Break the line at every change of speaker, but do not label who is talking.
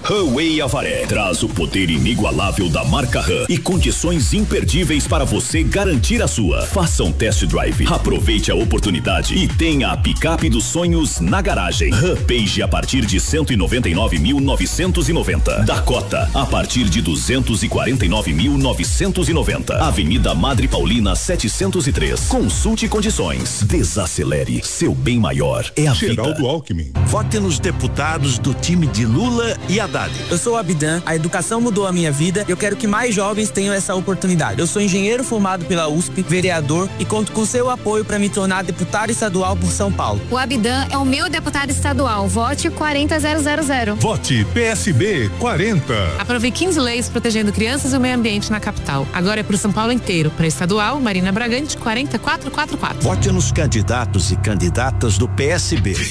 Huawei Avaré traz o poder inigualável da marca RAM e condições imperdíveis para você garantir a sua. Faça um test drive, aproveite a oportunidade e tenha a picape dos sonhos na garagem. Rampage a partir de 199.990. Dakota a partir de 249.990. Avenida Madre Paulina 703. Consulte condições. Desacelere. Seu bem maior é a vida.
Geraldo Alckmin.
Vote nos deputados do time de Lula e Haddad.
Eu sou o Abidan, a educação mudou a minha vida. Eu quero que mais jovens tenham essa oportunidade. Eu sou engenheiro formado pela USP, vereador e conto com seu apoio para me tornar deputado estadual por São Paulo.
O Abidan é o meu deputado estadual. Vote 40000.
Vote PSB 40.
Aprovei 15 leis protegendo crianças e o meio ambiente na capital. Agora é pro São Paulo inteiro. Para estadual, Marina Bragante 40444.
Vote nos candidatos e candidatas do PSB.